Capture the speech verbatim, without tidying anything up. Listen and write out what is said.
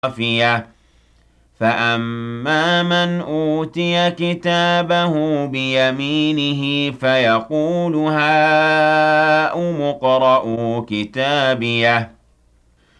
خافية فأما من أوتي كتابه بيمينه فيقول هاؤم اقرءوا كتابيه